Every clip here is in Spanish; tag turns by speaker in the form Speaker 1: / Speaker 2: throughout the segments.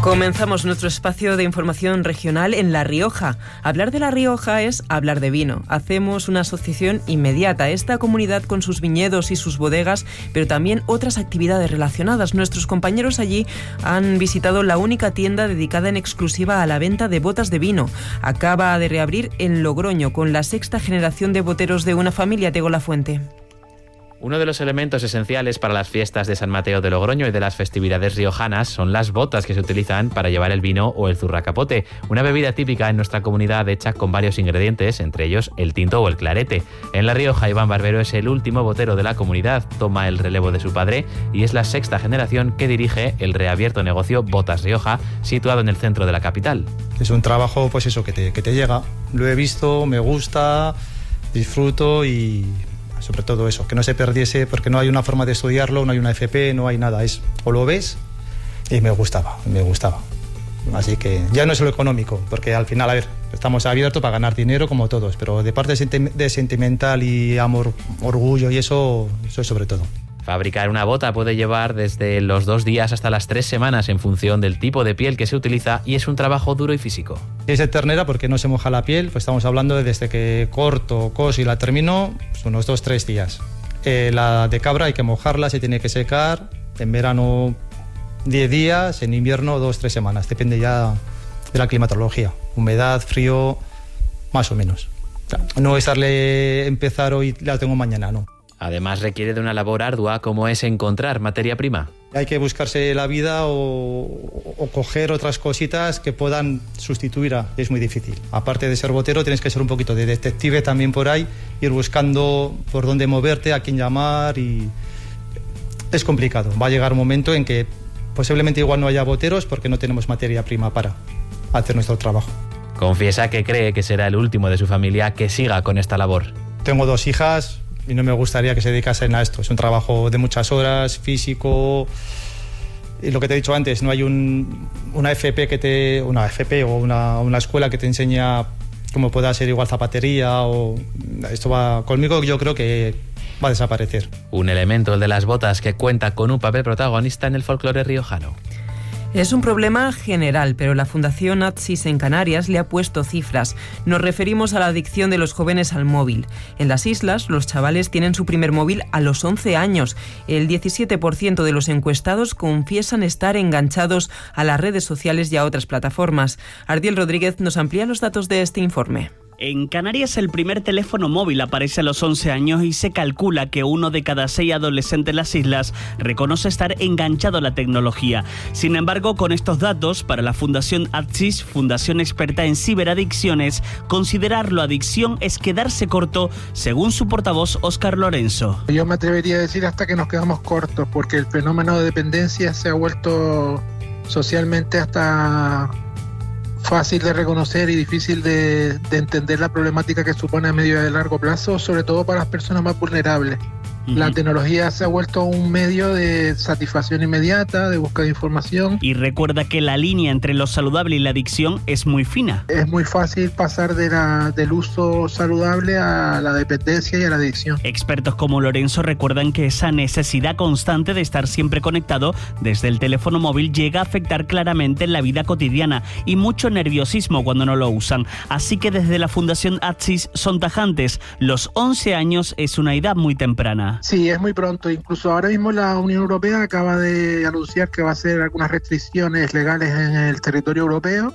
Speaker 1: Comenzamos nuestro espacio de información regional en La Rioja. Hablar de La Rioja es hablar de vino. Hacemos una asociación inmediata a esta comunidad con sus viñedos y sus bodegas, pero también otras actividades relacionadas. Nuestros compañeros allí han visitado la única tienda dedicada en exclusiva a la venta de botas de vino. Acaba de reabrir en Logroño con la 6ª generación de boteros de una familia, Tego Lafuente.
Speaker 2: Uno de los elementos esenciales para las fiestas de San Mateo de Logroño y de las festividades riojanas son las botas que se utilizan para llevar el vino o el zurracapote, una bebida típica en nuestra comunidad hecha con varios ingredientes, entre ellos el tinto o el clarete. En La Rioja, Iván Barbero es el último botero de la comunidad, toma el relevo de su padre y es la 6ª generación que dirige el reabierto negocio Botas Rioja, situado en el centro de la capital.
Speaker 3: Es un trabajo, pues eso, que te llega. Lo he visto, me gusta, disfruto y sobre todo eso, que no se perdiese, porque no hay una forma de estudiarlo, no hay una FP, no hay nada, es o lo ves y me gustaba. Así que ya no es lo económico, porque al final, a ver, estamos abiertos para ganar dinero como todos, pero de parte de sentimental y amor, orgullo y eso es sobre todo.
Speaker 2: Fabricar una bota puede llevar desde los 2 días hasta las 3 semanas en función del tipo de piel que se utiliza y es un trabajo duro y físico.
Speaker 3: Es de ternera porque no se moja la piel, pues estamos hablando de desde que corto, coso y la termino, pues unos 2-3 días. La de cabra hay que mojarla, se tiene que secar, en verano 10 días, en invierno 2-3 semanas, depende ya de la climatología, humedad, frío, más o menos. No es empezar hoy, la tengo mañana, no.
Speaker 2: Además requiere de una labor ardua como es encontrar materia prima.
Speaker 3: Hay que buscarse la vida o coger otras cositas que puedan sustituir es muy difícil. Aparte de ser botero tienes que ser un poquito de detective también por ahí, ir buscando por dónde moverte, a quién llamar y es complicado. Va a llegar un momento en que posiblemente igual no haya boteros porque no tenemos materia prima para hacer nuestro trabajo.
Speaker 2: Confiesa que cree que será el último de su familia que siga con esta labor.
Speaker 3: Tengo 2 hijas y no me gustaría que se dedicasen a esto. Es un trabajo de muchas horas, físico. Y lo que te he dicho antes, no hay una FP o una escuela que te enseña cómo pueda ser igual zapatería o esto va conmigo, yo creo que va a desaparecer.
Speaker 2: Un elemento, el de las botas, que cuenta con un papel protagonista en el folclore riojano.
Speaker 1: Es un problema general, pero la Fundación Atsis en Canarias le ha puesto cifras. Nos referimos a la adicción de los jóvenes al móvil. En las islas, los chavales tienen su primer móvil a los 11 años. El 17% de los encuestados confiesan estar enganchados a las redes sociales y a otras plataformas. Ardiel Rodríguez nos amplía los datos de este informe.
Speaker 4: En Canarias el primer teléfono móvil aparece a los 11 años y se calcula que 1 de cada 6 adolescentes en las islas reconoce estar enganchado a la tecnología. Sin embargo, con estos datos, para la Fundación Atsis, fundación experta en ciberadicciones, considerarlo adicción es quedarse corto, según su portavoz Óscar Lorenzo.
Speaker 5: Yo me atrevería a decir hasta que nos quedamos cortos, porque el fenómeno de dependencia se ha vuelto socialmente hasta fácil de reconocer y difícil de entender la problemática que supone a medio y a largo plazo, sobre todo para las personas más vulnerables. La tecnología se ha vuelto un medio de satisfacción inmediata, de búsqueda de información.
Speaker 4: Y recuerda que la línea entre lo saludable y la adicción es muy fina.
Speaker 5: Es muy fácil pasar del uso saludable a la dependencia y a la adicción.
Speaker 4: Expertos como Lorenzo recuerdan que esa necesidad constante de estar siempre conectado desde el teléfono móvil llega a afectar claramente la vida cotidiana y mucho nerviosismo cuando no lo usan. Así que desde la Fundación Atsis son tajantes. Los 11 años es una edad muy temprana.
Speaker 5: Sí, es muy pronto. Incluso ahora mismo la Unión Europea acaba de anunciar que va a hacer algunas restricciones legales en el territorio europeo,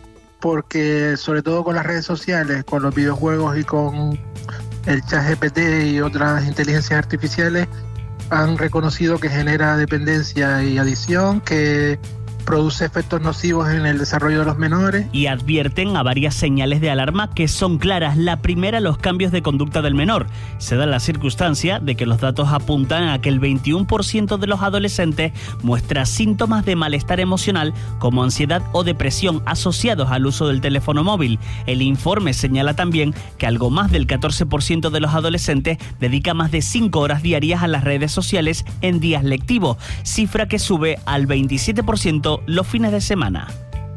Speaker 5: porque sobre todo con las redes sociales, con los videojuegos y con el ChatGPT y otras inteligencias artificiales, han reconocido que genera dependencia y adicción, que produce efectos nocivos en el desarrollo de los menores.
Speaker 4: Y advierten a varias señales de alarma que son claras. La primera, los cambios de conducta del menor. Se da la circunstancia de que los datos apuntan a que el 21% de los adolescentes muestra síntomas de malestar emocional como ansiedad o depresión asociados al uso del teléfono móvil. El informe señala también que algo más del 14% de los adolescentes dedica más de 5 horas diarias a las redes sociales en días lectivos, cifra que sube al 27% los fines de semana.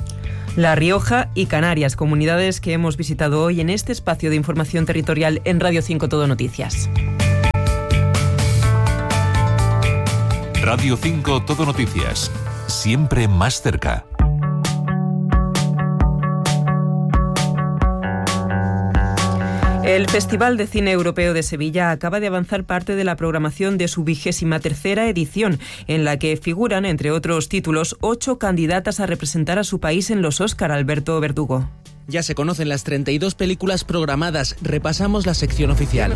Speaker 1: La Rioja y Canarias, comunidades que hemos visitado hoy en este espacio de información territorial en Radio 5 Todo Noticias.
Speaker 6: Radio 5 Todo Noticias, siempre más cerca.
Speaker 1: El Festival de Cine Europeo de Sevilla acaba de avanzar parte de la programación de su 23ª edición, en la que figuran, entre otros títulos, 8 candidatas a representar a su país en los Óscar. Alberto Verdugo.
Speaker 6: Ya se conocen las 32 películas programadas. Repasamos la sección oficial.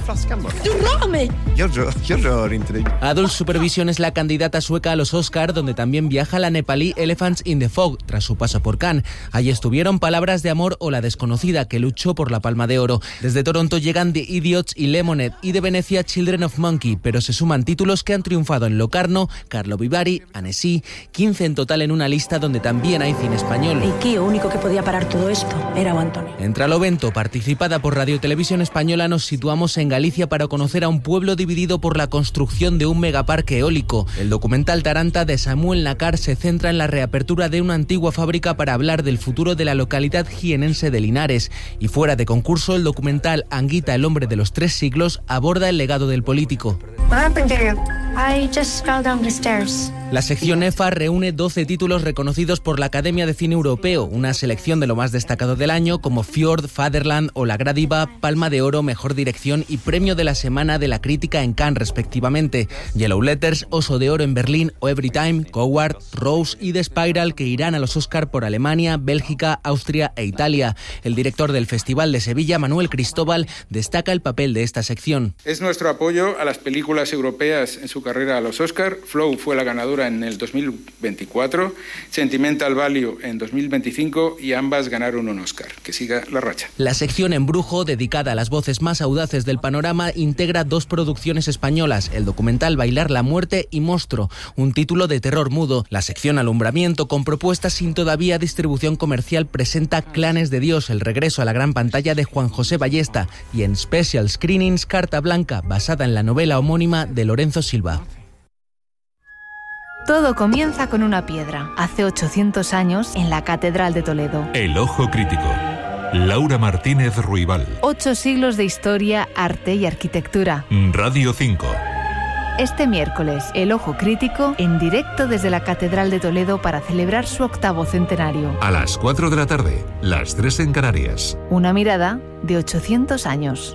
Speaker 6: Adult Supervision es la candidata sueca a los Oscar, donde también viaja la nepalí Elephants in the Fog, tras su paso por Cannes. Allí estuvieron Palabras de amor o La desconocida, que luchó por la Palma de Oro. Desde Toronto llegan The Idiots y Lemonade, y de Venecia Children of Monkey, pero se suman títulos que han triunfado en Locarno, Carlo Vivari, Annecy, 15 en total en una lista donde también hay cine español.
Speaker 7: Y qué único que podía parar todo esto era Antonio.
Speaker 6: Entre Alovento, participada por Radio Televisión Española, nos situamos en Galicia para conocer a un pueblo dividido por la construcción de un megaparque eólico. El documental Taranta de Samuel Nacar se centra en la reapertura de una antigua fábrica para hablar del futuro de la localidad jienense de Linares. Y fuera de concurso, el documental Anguita, el hombre de los 3 siglos, aborda el legado del político. La sección EFA reúne 12 títulos reconocidos por la Academia de Cine Europeo, una selección de lo más destacado del año, como Fjord, Fatherland o La Gradiva, Palma de Oro, Mejor Dirección y Premio de la Semana de la Crítica en Cannes, respectivamente. Yellow Letters, Oso de Oro en Berlín o Everytime, Coward, Rose y The Spiral, que irán a los Oscar por Alemania, Bélgica, Austria e Italia. El director del Festival de Sevilla, Manuel Cristóbal, destaca el papel de esta sección.
Speaker 8: Es nuestro apoyo a las películas europeas en su carrera a los Oscar. Flow fue la ganadora en el 2024, Sentimental Value en 2025 y ambas ganaron un Oscar. Que siga la racha.
Speaker 6: La sección Embrujo, dedicada a las voces más audaces del panorama, integra 2 producciones españolas, el documental Bailar la muerte y Monstruo, un título de terror mudo. La sección Alumbramiento, con propuestas sin todavía distribución comercial, presenta Clanes de Dios, el regreso a la gran pantalla de Juan José Ballesta, y en Special Screenings Carta Blanca, basada en la novela homónima de Lorenzo Silva.
Speaker 9: Todo comienza con una piedra. Hace 800 años, en la Catedral de Toledo.
Speaker 10: El Ojo Crítico. Laura Martínez Ruibal.
Speaker 9: 8 siglos de historia, arte y arquitectura.
Speaker 10: Radio 5.
Speaker 9: Este miércoles, El Ojo Crítico, en directo desde la Catedral de Toledo para celebrar su 8º centenario.
Speaker 10: A las 4 de la tarde, las 3 en Canarias.
Speaker 9: Una mirada de 800 años.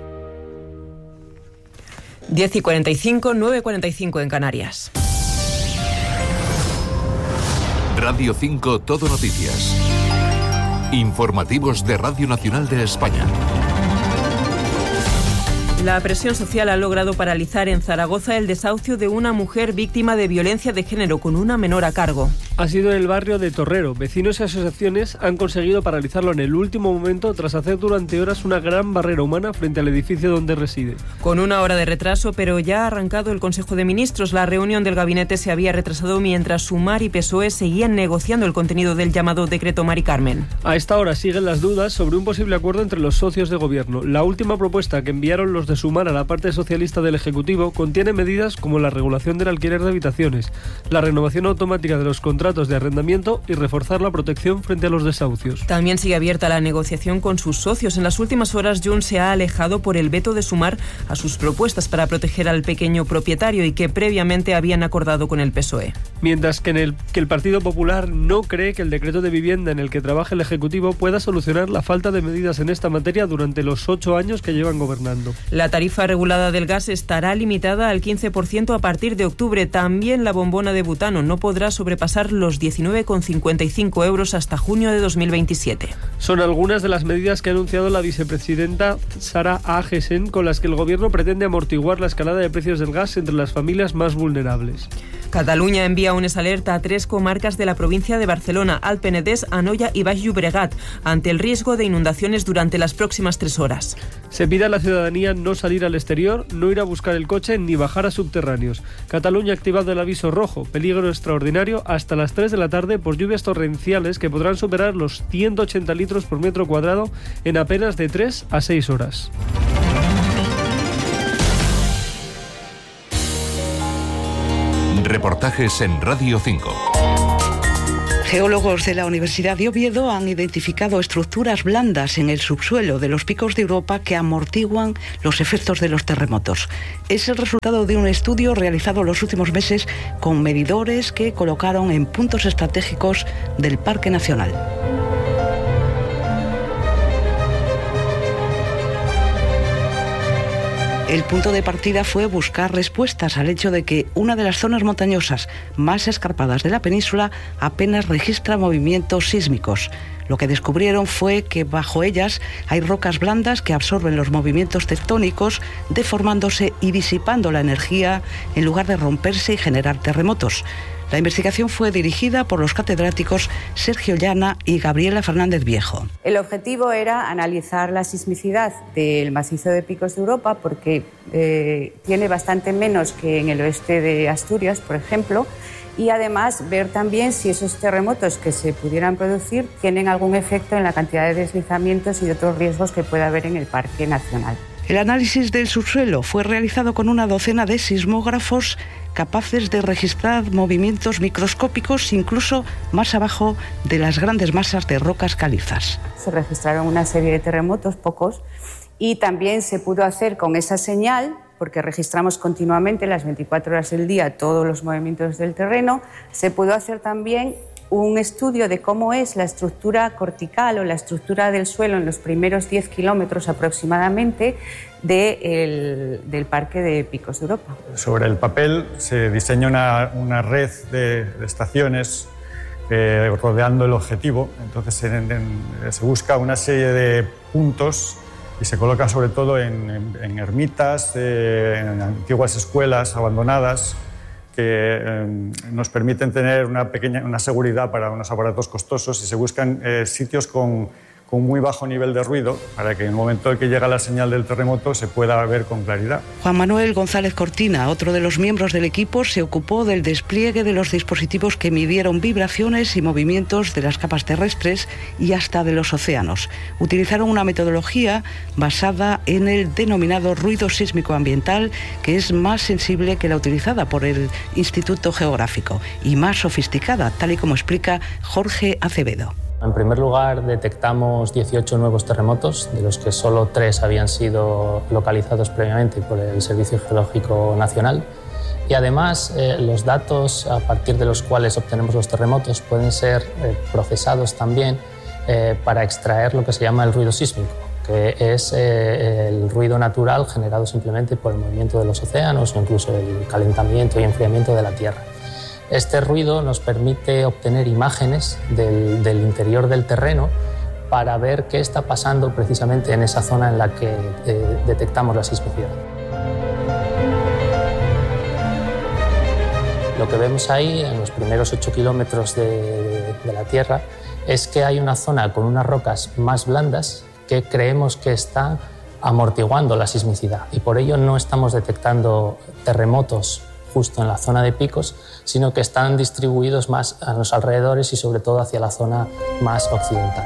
Speaker 1: 10:45, 9:45 en Canarias.
Speaker 10: Radio 5 Todo Noticias. Informativos de Radio Nacional de España.
Speaker 1: La presión social ha logrado paralizar en Zaragoza el desahucio de una mujer víctima de violencia de género con una menor a cargo.
Speaker 11: Ha sido en el barrio de Torrero. Vecinos y asociaciones han conseguido paralizarlo en el último momento tras hacer durante horas una gran barrera humana frente al edificio donde reside.
Speaker 1: Con 1 hora de retraso, pero ya ha arrancado el Consejo de Ministros. La reunión del gabinete se había retrasado mientras Sumar y PSOE seguían negociando el contenido del llamado decreto Mari Carmen.
Speaker 11: A esta hora siguen las dudas sobre un posible acuerdo entre los socios de gobierno. La última propuesta que enviaron los de Sumar a la parte socialista del Ejecutivo contiene medidas como la regulación del alquiler de habitaciones, la renovación automática de los contratos de arrendamiento y reforzar la protección frente a los desahucios.
Speaker 1: También sigue abierta la negociación con sus socios. En las últimas horas, Junts se ha alejado por el veto de Sumar a sus propuestas para proteger al pequeño propietario y que previamente habían acordado con el PSOE.
Speaker 11: Mientras que el Partido Popular no cree que el decreto de vivienda en el que trabaja el Ejecutivo pueda solucionar la falta de medidas en esta materia durante los 8 años que llevan gobernando.
Speaker 1: La tarifa regulada del gas estará limitada al 15% a partir de octubre. También la bombona de butano no podrá sobrepasar los 19,55 euros hasta junio de 2027.
Speaker 11: Son algunas de las medidas que ha anunciado la vicepresidenta Sara Agesen, con las que el gobierno pretende amortiguar la escalada de precios del gas entre las familias más vulnerables.
Speaker 1: Cataluña envía un alerta a 3 comarcas de la provincia de Barcelona, Alt Penedès, Anoia y Baix Llobregat, ante el riesgo de inundaciones durante las próximas 3 horas.
Speaker 11: Se pide a la ciudadanía no salir al exterior, no ir a buscar el coche ni bajar a subterráneos. Cataluña ha activado el aviso rojo, peligro extraordinario, hasta las 3 de la tarde por lluvias torrenciales que podrán superar los 180 litros por metro cuadrado en apenas de 3 a 6 horas.
Speaker 10: Reportajes en Radio 5.
Speaker 12: Geólogos de la Universidad de Oviedo han identificado estructuras blandas en el subsuelo de los picos de Europa que amortiguan los efectos de los terremotos. Es el resultado de un estudio realizado los últimos meses con medidores que colocaron en puntos estratégicos del Parque Nacional. El punto de partida fue buscar respuestas al hecho de que una de las zonas montañosas más escarpadas de la península apenas registra movimientos sísmicos. Lo que descubrieron fue que bajo ellas hay rocas blandas que absorben los movimientos tectónicos, deformándose y disipando la energía en lugar de romperse y generar terremotos. La investigación fue dirigida por los catedráticos Sergio Llana y Gabriela Fernández Viejo.
Speaker 13: El objetivo era analizar la sismicidad del macizo de Picos de Europa porque tiene bastante menos que en el oeste de Asturias, por ejemplo, y además ver también si esos terremotos que se pudieran producir tienen algún efecto en la cantidad de deslizamientos y de otros riesgos que pueda haber en el Parque Nacional.
Speaker 12: El análisis del subsuelo fue realizado con una docena de sismógrafos capaces de registrar movimientos microscópicos incluso más abajo de las grandes masas de rocas calizas.
Speaker 13: Se registraron una serie de terremotos, pocos, y también se pudo hacer con esa señal, porque registramos continuamente las 24 horas del día todos los movimientos del terreno, se pudo hacer también un estudio de cómo es la estructura cortical o la estructura del suelo en los primeros 10 kilómetros aproximadamente del Parque de Picos de Europa.
Speaker 14: Sobre el papel se diseña una red de estaciones rodeando el objetivo. Entonces se busca una serie de puntos y se colocan sobre todo en ermitas, en antiguas escuelas abandonadas, que nos permiten tener una seguridad para unos aparatos costosos, y se buscan sitios con muy bajo nivel de ruido para que en el momento en que llega la señal del terremoto se pueda ver con claridad.
Speaker 12: Juan Manuel González Cortina, otro de los miembros del equipo, se ocupó del despliegue de los dispositivos que midieron vibraciones y movimientos de las capas terrestres y hasta de los océanos. Utilizaron una metodología basada en el denominado ruido sísmico ambiental, que es más sensible que la utilizada por el Instituto Geográfico y más sofisticada, tal y como explica Jorge Acevedo.
Speaker 15: En primer lugar, detectamos 18 nuevos terremotos, de los que solo 3 habían sido localizados previamente por el Servicio Geológico Nacional. Y además, los datos a partir de los cuales obtenemos los terremotos pueden ser procesados también para extraer lo que se llama el ruido sísmico, que es el ruido natural generado simplemente por el movimiento de los océanos o incluso el calentamiento y enfriamiento de la Tierra. Este ruido nos permite obtener imágenes del interior del terreno para ver qué está pasando precisamente en esa zona en la que detectamos la sismicidad. Lo que vemos ahí, en los primeros 8 kilómetros de la Tierra, es que hay una zona con unas rocas más blandas que creemos que está amortiguando la sismicidad, y por ello no estamos detectando terremotos justo en la zona de picos, sino que están distribuidos más a los alrededores y sobre todo hacia la zona más occidental.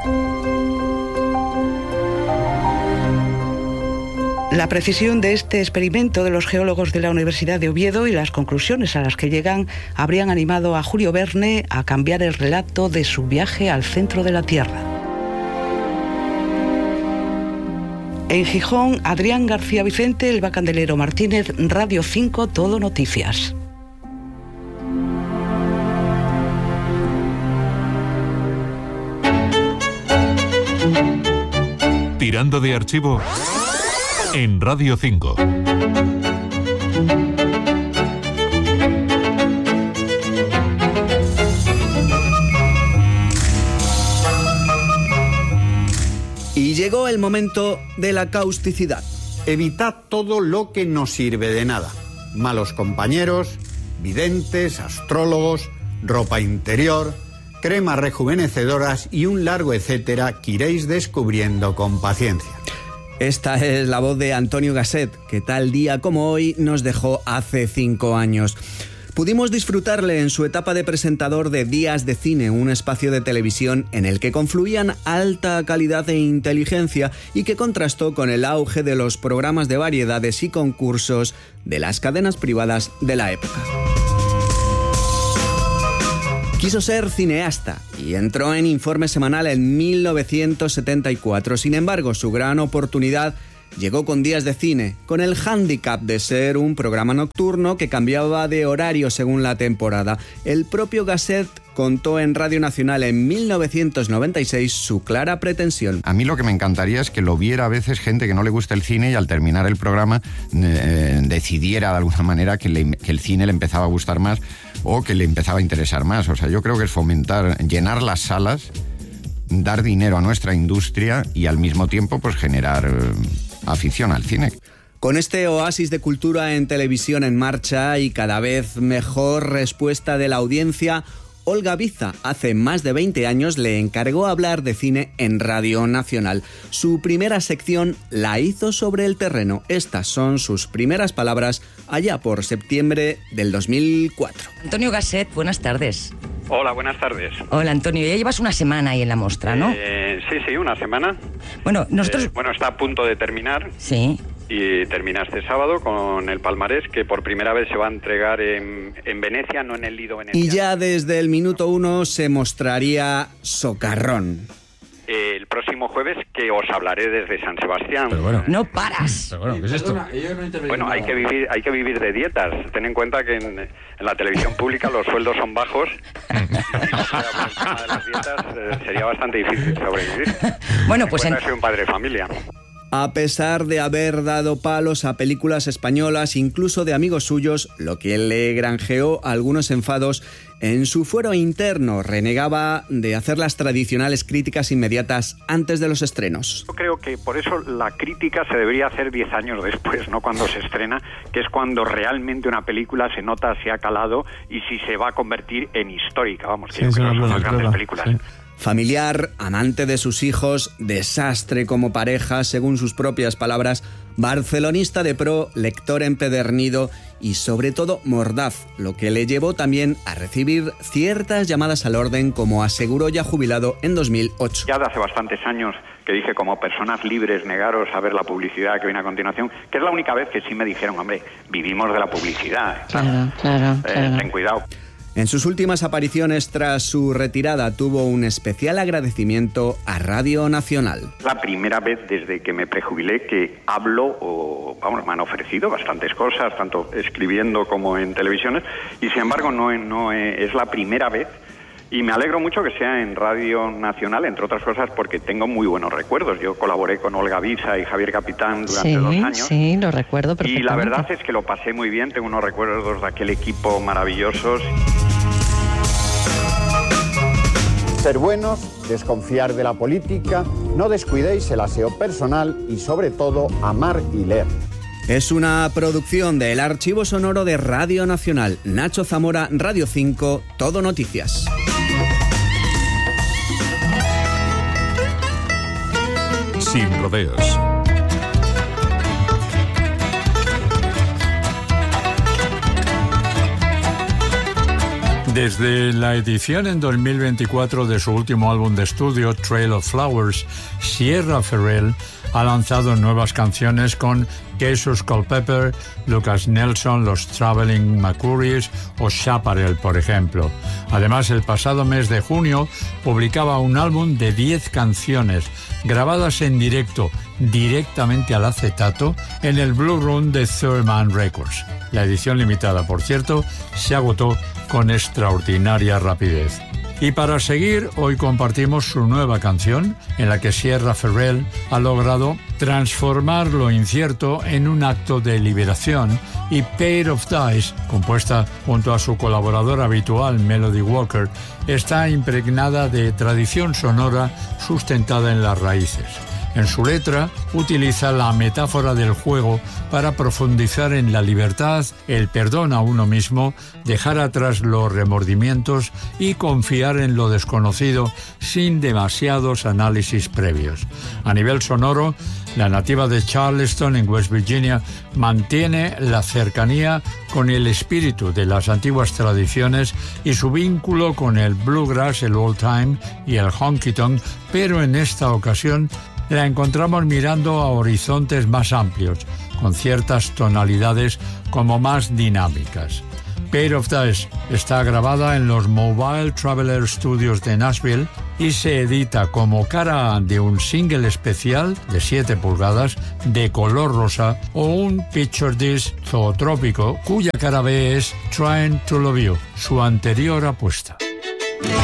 Speaker 12: La precisión de este experimento de los geólogos de la Universidad de Oviedo y las conclusiones a las que llegan habrían animado a Julio Verne a cambiar el relato de su viaje al centro de la Tierra. En Gijón, Adrián García Vicente, Elba Candelero Martínez, Radio 5, Todo Noticias.
Speaker 10: Tirando de archivo en Radio 5.
Speaker 16: Y llegó el momento de la causticidad.
Speaker 17: Evitad todo lo que no sirve de nada. Malos compañeros, videntes, astrólogos, ropa interior, cremas rejuvenecedoras y un largo etcétera que iréis descubriendo con paciencia.
Speaker 16: Esta es la voz de Antonio Gasset, que tal día como hoy nos dejó hace 5 años. Pudimos disfrutarle en su etapa de presentador de Días de Cine, un espacio de televisión en el que confluían alta calidad e inteligencia y que contrastó con el auge de los programas de variedades y concursos de las cadenas privadas de la época. Quiso ser cineasta y entró en Informe Semanal en 1974. Sin embargo, su gran oportunidad llegó con Días de Cine, con el hándicap de ser un programa nocturno que cambiaba de horario según la temporada. El propio Gasset contó en Radio Nacional en 1996 su clara pretensión.
Speaker 18: A mí lo que me encantaría es que lo viera a veces gente que no le gusta el cine y al terminar el programa decidiera de alguna manera que el cine le empezaba a gustar más o que le empezaba a interesar más. O sea, yo creo que es fomentar, llenar las salas, dar dinero a nuestra industria y al mismo tiempo pues generar afición al cine.
Speaker 16: Con este oasis de cultura en televisión en marcha y cada vez mejor respuesta de la audiencia, Olga Biza hace más de 20 años le encargó hablar de cine en Radio Nacional. Su primera sección la hizo sobre el terreno. Estas son sus primeras palabras allá por septiembre del 2004.
Speaker 19: Antonio Gasset, buenas tardes.
Speaker 20: Hola, buenas tardes.
Speaker 19: Hola, Antonio. Ya llevas una semana ahí en la mostra, ¿no?
Speaker 20: Sí, una semana.
Speaker 19: Bueno, nosotros...
Speaker 20: está a punto de terminar.
Speaker 19: Sí.
Speaker 20: Y termina este sábado con el palmarés que por primera vez se va a entregar en Venecia, no en el Lido Venecia.
Speaker 16: Y ya desde el minuto 1 se mostraría socarrón.
Speaker 20: El próximo jueves que os hablaré desde San Sebastián.
Speaker 19: Pero bueno, no paras.
Speaker 2: Pero bueno, ¿qué es esto?
Speaker 20: Bueno, hay que vivir de dietas. Ten en cuenta que en la televisión pública los sueldos son bajos. Y si no fuera por el tema de las dietas sería bastante difícil sobrevivir.
Speaker 19: Bueno, pues
Speaker 20: soy un padre de familia.
Speaker 16: A pesar de haber dado palos a películas españolas, incluso de amigos suyos, lo que le granjeó algunos enfados, en su fuero interno renegaba de hacer las tradicionales críticas inmediatas antes de los estrenos.
Speaker 20: Yo creo que por eso la crítica se debería hacer 10 años después, no cuando se estrena, que es cuando realmente una película se nota si ha calado y si se va a convertir en histórica. Vamos, que yo creo que son las grandes películas.
Speaker 16: Sí. Familiar, amante de sus hijos, desastre como pareja, según sus propias palabras, barcelonista de pro, lector empedernido y sobre todo mordaz, lo que le llevó también a recibir ciertas llamadas al orden, como aseguró ya jubilado en 2008.
Speaker 20: Ya de hace bastantes años que dije, como personas libres, negaros a ver la publicidad que viene a continuación, que es la única vez que sí me dijeron, hombre, vivimos de la publicidad.
Speaker 19: Claro.
Speaker 20: Ten cuidado.
Speaker 16: En sus últimas apariciones tras su retirada tuvo un especial agradecimiento a Radio Nacional.
Speaker 20: La primera vez desde que me prejubilé que hablo, me han ofrecido bastantes cosas, tanto escribiendo como en televisiones, y sin embargo no es la primera vez. Y me alegro mucho que sea en Radio Nacional, entre otras cosas porque tengo muy buenos recuerdos. Yo colaboré con Olga Biza y Javier Capitán durante 2 años.
Speaker 19: Sí, lo recuerdo perfectamente.
Speaker 20: Y la verdad es que lo pasé muy bien, tengo unos recuerdos de aquel equipo maravillosos.
Speaker 17: Ser buenos, desconfiar de la política, no descuidéis el aseo personal y sobre todo amar y leer.
Speaker 16: Es una producción del Archivo Sonoro de Radio Nacional. Nacho Zamora, Radio 5, Todo Noticias.
Speaker 10: Sin rodeos. Desde la edición en 2024 de su último álbum de estudio, Trail of Flowers, Sierra Ferrell ha lanzado nuevas canciones con Jesus Culpepper, Lucas Nelson, los Traveling Macquaries o Chaparral, por ejemplo. Además, el pasado mes de junio publicaba un álbum de 10 canciones grabadas en directo, directamente al acetato, en el Blue Room de Third Man Records. La edición limitada, por cierto, se agotó con extraordinaria rapidez. Y para seguir, hoy compartimos su nueva canción, en la que Sierra Ferrell ha logrado transformar lo incierto en un acto de liberación, y Pair of Dice, compuesta junto a su colaborador habitual Melody Walker, está impregnada de tradición sonora sustentada en las raíces. En su letra utiliza la metáfora del juego para profundizar en la libertad, el perdón a uno mismo, dejar atrás los remordimientos y confiar en lo desconocido sin demasiados análisis previos. A nivel sonoro, la nativa de Charleston, en West Virginia, mantiene la cercanía con el espíritu de las antiguas tradiciones y su vínculo con el bluegrass, el old time y el honky tonk, pero en esta ocasión la encontramos mirando a horizontes más amplios, con ciertas tonalidades como más dinámicas. Pair of Dice está grabada en los Mobile Traveler Studios de Nashville y se edita como cara A de un single especial de 7 pulgadas de color rosa o un Picture Disc zootrópico cuya cara B es Trying to Love You, su anterior apuesta.